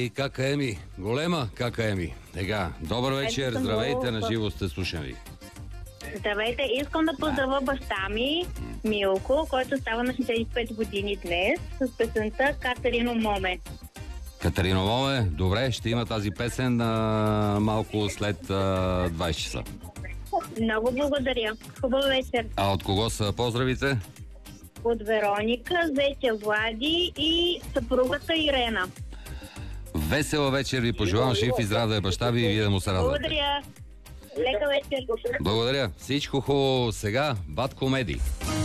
Еми, кака Еми? Голема кака Еми. Тега, добър вечер, здравейте, на живо сте, слушам ви. Здравейте, искам да поздравя баща ми, Милко, който става на 65 години днес, с песента Катерино Моме. Катерино Моме, добре, ще има тази песен малко след 20 часа. Много благодаря. Хубав вечер. А от кого са поздравите? От Вероника, зетя Влади и съпругата Ирена. Весела вечер ви пожелавам, жив и здрав да е баща ви и вие да му се радвате. Благодаря. Лека вечер. Благодаря. Всичко хубаво. Сега Бат Комеди.